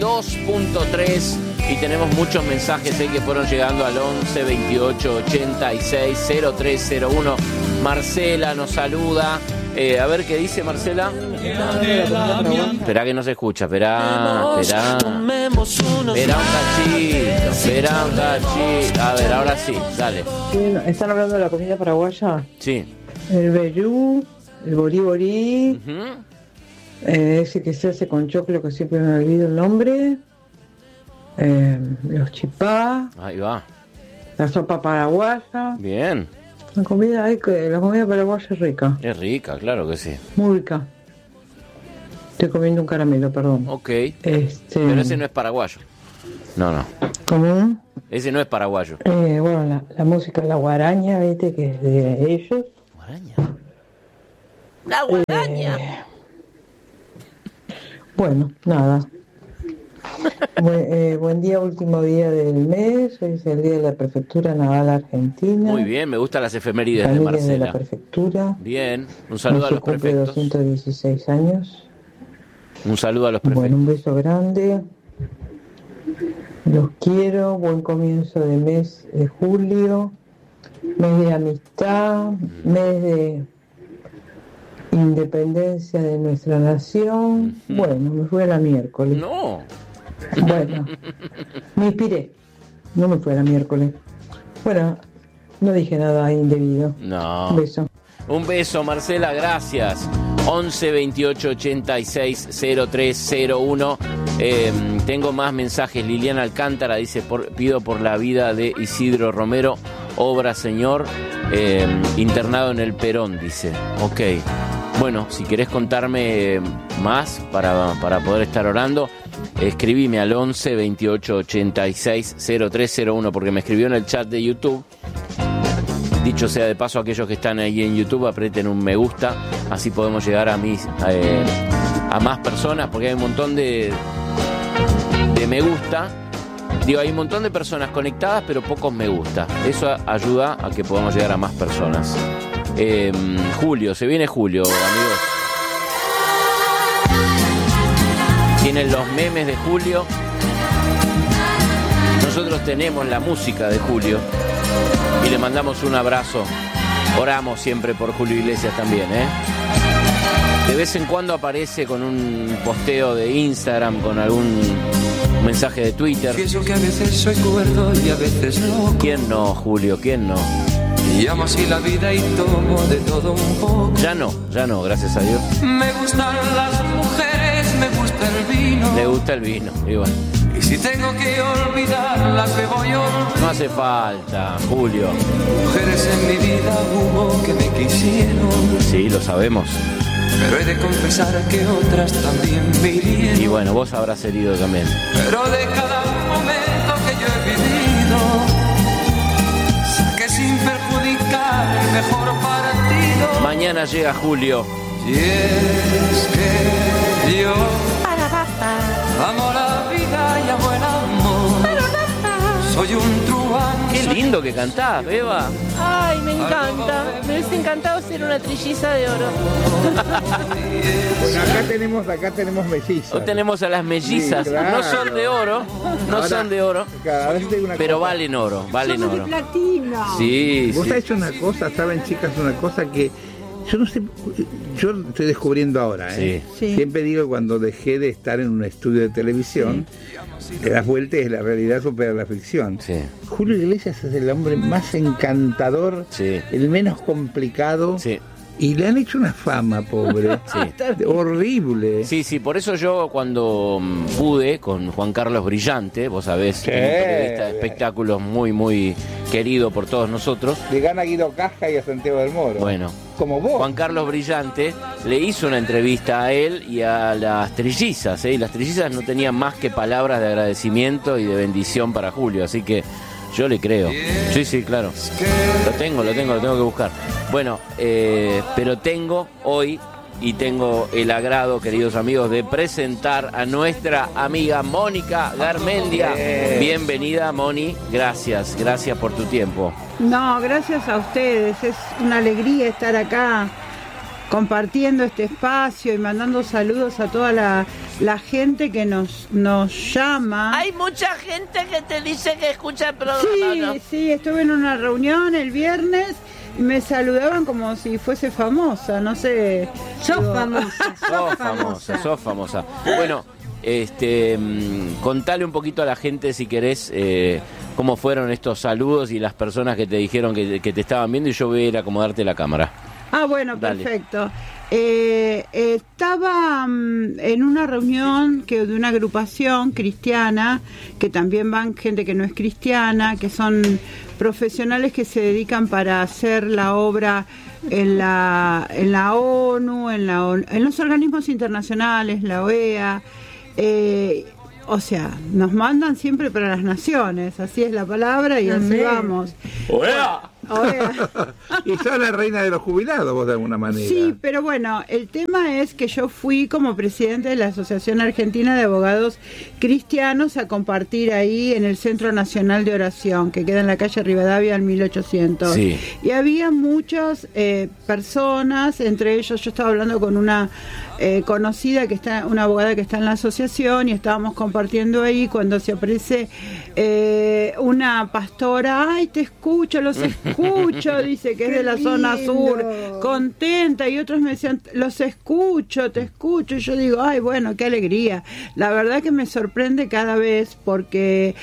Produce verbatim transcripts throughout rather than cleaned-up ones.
dos punto tres y tenemos muchos mensajes ahí que fueron llegando al once veintiocho ochenta y seis cero tres cero uno. Marcela nos saluda. Eh, a ver qué dice Marcela. Esperá que no se escucha. Esperá, esperá. Esperá un cachito. Esperá un cachito. A ver, ahora sí, dale. ¿Están hablando de la comida paraguaya? Sí. El vellú, el borí borí. Uh-huh. Eh, ese que se hace con choclo, que siempre me olvido el nombre. Eh, los chipá. Ahí va. La sopa paraguaya. Bien. La comida, hay que, la comida paraguaya es rica. Es rica, claro que sí. Muy rica. Estoy comiendo un caramelo, perdón. Ok. Este... Pero ese no es paraguayo. No, no. ¿Cómo? Ese no es paraguayo. Eh, bueno, la, la música, la guaraña, viste, que es de ellos. ¿Guaraña? ¡La guaraña! Eh, bueno, nada. Buen, eh, buen día, último día del mes. Hoy es el día de la Prefectura Naval Argentina. Muy bien, me gustan las efemérides de Familia Marcela. de la Prefectura. Bien, un saludo a los cumple prefectos. doscientos dieciséis años. Un saludo a los prefectos. Bueno, un beso grande. Los quiero. Buen comienzo de mes de julio. Mes de amistad. Mes de independencia de nuestra nación. Mm. Bueno, me fui a la miércoles. No. Bueno, me inspiré. No me fui a la miércoles. Bueno, no dije nada indebido. No. Un beso. Un beso, Marcela, gracias. once veintiocho ochenta y seis cero tres cero uno. Eh, tengo más mensajes. Liliana Alcántara dice, por, pido por la vida de Isidro Romero, obra señor, eh, internado en el Perón, dice. Ok. Bueno, si querés contarme más para, para poder estar orando, escribime al once veintiocho ochenta y seis cero tres cero uno, porque me escribió en el chat de YouTube. Dicho sea de paso, aquellos que están ahí en YouTube, aprieten un me gusta, así podemos llegar a, mis, eh, a más personas, porque hay un montón de, de me gusta. Digo, hay un montón de personas conectadas, pero pocos me gusta. Eso ayuda a que podamos llegar a más personas. Eh, Julio, se viene Julio, amigos. Tienen los memes de Julio. Nosotros tenemos la música de Julio. Y le mandamos un abrazo. Oramos siempre por Julio Iglesias también, ¿eh? De vez en cuando aparece con un posteo de Instagram, con algún mensaje de Twitter. Pienso que a veces soy cuerdo y a veces loco. ¿Quién no, Julio? ¿Quién no? Y amo así la vida y tomo de todo un poco. Ya no, ya no, gracias a Dios. Me gustan las mujeres, me gusta el vino. Le gusta el vino, igual. Y si tengo que olvidarlas, me voy a olvidar. No hace falta, Julio. Mujeres en mi vida hubo que me quisieron. Sí, lo sabemos. Pero he de confesar que otras también me hirieron. Y bueno, vos habrás herido también. Pero de cada momento que yo he vivido, saqué sin perjudicar el mejor partido. Mañana llega Julio. Y es que yo amo la vida y amo el amor. Soy un truán. Qué lindo que cantás, Beba. Ay, me encanta. Me hubiese encantado ser una trilliza de oro. Bueno, acá tenemos, acá tenemos mellizas. Hoy tenemos a las mellizas. Sí, claro. No son de oro, no Ahora, son de oro, cada vez tengo una pero cosa. valen oro, valen Somos oro. de platino. Sí, Vos sí. sabés una cosa, saben chicas, una cosa que yo no sé, yo estoy descubriendo ahora, ¿eh? Sí. Sí. Siempre digo, cuando dejé de estar en un estudio de televisión, te das vuelta y la realidad supera la ficción. Sí. Julio Iglesias es el hombre más encantador, Sí. el menos complicado, Sí. y le han hecho una fama, pobre. Sí. Horrible. Sí, sí, por eso yo cuando mm, pude con Juan Carlos Brillante, vos sabés, Sí. un periodista de espectáculos muy, muy querido por todos nosotros. Le gana a Guido Casca y a Santiago del Moro. Bueno, Como vos. Juan Carlos Brillante le hizo una entrevista a él y a las trillizas, ¿eh? Y las trillizas no tenían más que palabras de agradecimiento y de bendición para Julio, así que yo le creo. Sí, sí, claro. Lo tengo, lo tengo, lo tengo que buscar. Bueno, eh, pero tengo hoy y tengo el agrado, queridos amigos, de presentar a nuestra amiga Mónica Garmendia. Bienvenida, Moni. Gracias, gracias por tu tiempo. No, gracias a ustedes. Es una alegría estar acá compartiendo este espacio y mandando saludos a toda la, la gente que nos, nos llama. Hay mucha gente que te dice que escucha el programa. Sí, ¿no? sí, estuve en una reunión el viernes y me saludaban como si fuese famosa, no sé. Sos digo, famosa, Sos famosa, sos famosa. Bueno, este, mmm, contale un poquito a la gente, si querés, eh, cómo fueron estos saludos y las personas que te dijeron que, que te estaban viendo, y yo voy a ir a acomodarte la cámara. Ah, bueno, Dale. perfecto. Eh, eh, estaba um, en una reunión que de una agrupación cristiana, que también van gente que no es cristiana, que son profesionales que se dedican para hacer la obra en la en la ONU, en la ONU, en los organismos internacionales, la O E A. Eh, o sea, nos mandan siempre para las naciones, así es la palabra y así Amén. vamos. ¡Oea! O E A. Y sos la reina de los jubilados, vos de alguna manera. Sí, pero bueno, el tema es que yo fui como presidente de la Asociación Argentina de Abogados Cristianos a compartir ahí en el Centro Nacional de Oración, que queda en la calle Rivadavia al mil ochocientos. Sí. Y había muchas eh, personas, entre ellos yo estaba hablando con una eh, conocida, que está, una abogada que está en la asociación, y estábamos compartiendo ahí cuando se aparece eh, una pastora. Ay, te escucho, los escucho, dice que es de la zona sur, contenta, y otros me decían, los escucho, te escucho, y yo digo, ay, bueno, qué alegría. La verdad que me sorprende cada vez porque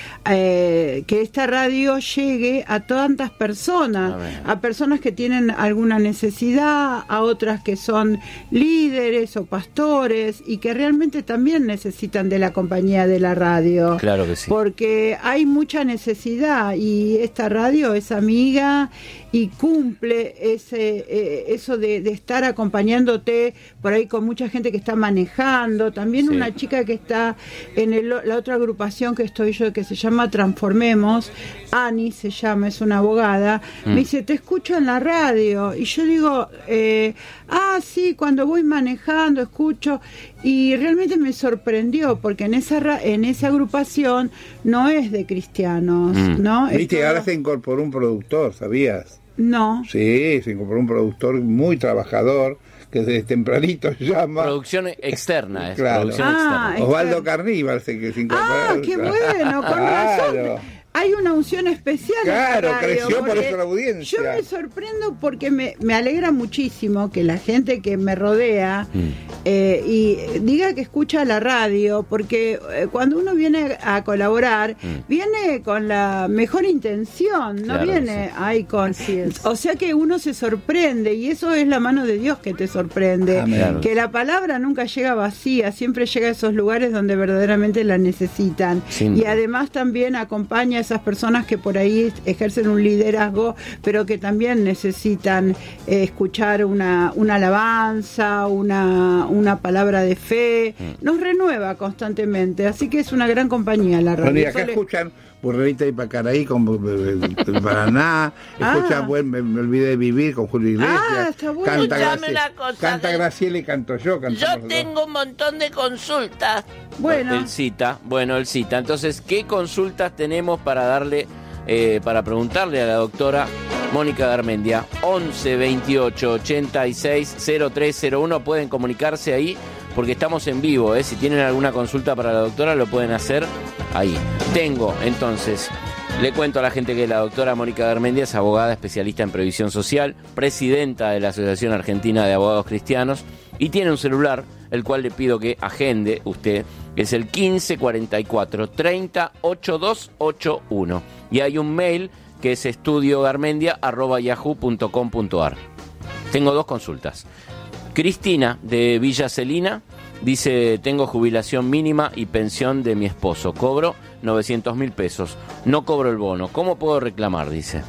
eh, que esta radio llegue a tantas personas, a, a personas que tienen alguna necesidad, a otras que son líderes o pastores y que realmente también necesitan de la compañía de la radio. Claro que sí. Porque hay mucha necesidad y esta radio es amiga y cumple ese eh, eso de, de estar acompañándote por ahí con mucha gente que está manejando. También Sí. una chica que está en el, la otra agrupación que estoy yo, que se llama Transformemos, Ani se llama, es una abogada, Mm. me dice, te escucho en la radio. Y yo digo, eh, ah, sí, cuando voy manejando escucho. Y realmente me sorprendió porque en esa ra- en esa agrupación no es de cristianos, Mm. ¿no? Es Viste, todo- ahora se incorporó un productor, ¿sabías? No. Sí, se incorporó un productor muy trabajador, que desde tempranito llama. Producción externa, es Claro. producción Ah, externa. Osvaldo externo. Carníbal se, que se incorporó. Ah, qué bueno, con Claro. razón. Hay una unción especial. en la Claro, radio, creció por porque eso la audiencia. Yo me sorprendo porque me, me alegra muchísimo que la gente que me rodea Mm. eh, y diga que escucha la radio, porque eh, cuando uno viene a colaborar, Mm. viene con la mejor intención, no Claro que viene sí. ahí con... Así es. O sea que uno se sorprende y eso es la mano de Dios que te sorprende. Amén. Claro. Que la palabra nunca llega vacía, siempre llega a esos lugares donde verdaderamente la necesitan. Sin Y duda. además también acompaña a esas personas que por ahí ejercen un liderazgo, pero que también necesitan eh, escuchar una, una alabanza, una, una palabra de fe. Mm. Nos renueva constantemente, así que es una gran compañía la radio. Bueno, y acá Sole- escuchan Burrerita y Pacaraí con eh, Paraná, escuchan Ah. buen, me, me olvidé de vivir con Julio Iglesias. Ah, está bueno. Canta, Escuchame Graci- una cosa, canta de- Graciela y canto yo. cantamos Yo los dos. tengo un montón de consultas. Bueno, El cita, bueno, el cita. Entonces, ¿qué consultas tenemos para darle, eh, para preguntarle a la doctora Mónica Garmendia? once veintiocho ochenta y seis cero tres cero uno, pueden comunicarse ahí porque estamos en vivo, ¿eh? Si tienen alguna consulta para la doctora lo pueden hacer ahí. Tengo, entonces, le cuento a la gente que la doctora Mónica Garmendia es abogada especialista en previsión social, presidenta de la Asociación Argentina de Abogados Cristianos y tiene un celular, el cual le pido que agende usted, es el quince cuarenta y cuatro treinta ochenta y dos ochenta y uno. Y hay un mail que es estudiogarmendia arroba yahoo punto com punto ar. Tengo dos consultas. Cristina, de Villa Celina, dice, tengo jubilación mínima y pensión de mi esposo. Cobro novecientos mil pesos. No cobro el bono. ¿Cómo puedo reclamar? Dice.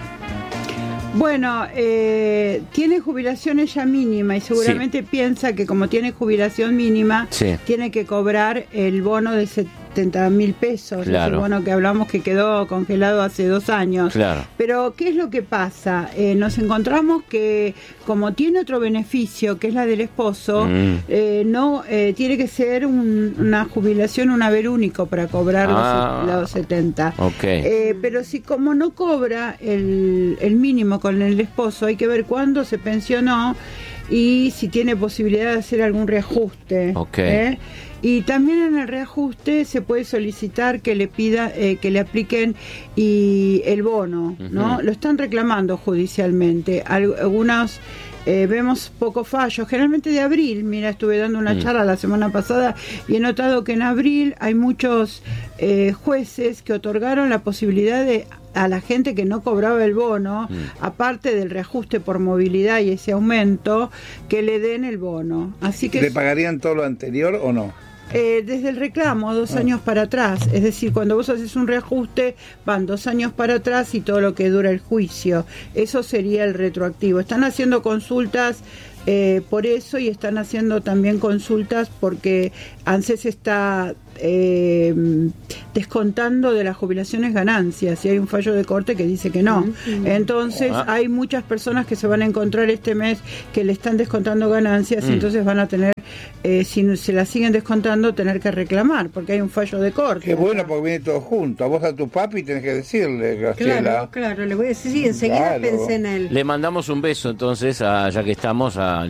bueno, eh, tiene jubilación ella mínima y seguramente piensa que como tiene jubilación mínima, Sí. tiene que cobrar el bono de setenta mil pesos, Claro. ese bono que hablamos que quedó congelado hace dos años. Claro. Pero, ¿qué es lo que pasa? Eh, nos encontramos que, como tiene otro beneficio, que es la del esposo, Mm. eh, no eh, tiene que ser un- una jubilación, un haber único para cobrar los- Ah. los, setenta. Ok. Eh, pero si como no cobra el, el mínimo con el esposo, hay que ver cuándo se pensionó y si tiene posibilidad de hacer algún reajuste. Okay. ¿eh? Y también en el reajuste se puede solicitar que le pida eh, que le apliquen y el bono, ¿no? Uh-huh. Lo están reclamando judicialmente. Algunos eh, vemos pocos fallos, generalmente de abril. Mira, estuve dando una uh-huh. charla la semana pasada y he notado que en abril hay muchos eh, jueces que otorgaron la posibilidad de a la gente que no cobraba el bono, mm. aparte del reajuste por movilidad y ese aumento, que le den el bono. Así que ¿le pagarían todo lo anterior o no? Eh, desde el reclamo, dos ah. años para atrás. Es decir, cuando vos haces un reajuste, van dos años para atrás y todo lo que dura el juicio. Eso sería el retroactivo. Están haciendo consultas eh, por eso y están haciendo también consultas porque ANSES está eh, descontando de las jubilaciones ganancias y hay un fallo de corte que dice que no. Mm-hmm. Entonces ah. hay muchas personas que se van a encontrar este mes que le están descontando ganancias mm. y entonces van a tener, eh, si se las siguen descontando, tener que reclamar porque hay un fallo de corte. Qué bueno, porque viene todo junto. A vos a tu papi tenés que decirle, Graciela. Claro, claro, le voy a decir, sí, enseguida claro. pensé en él. Le mandamos un beso entonces, a, ya que estamos, a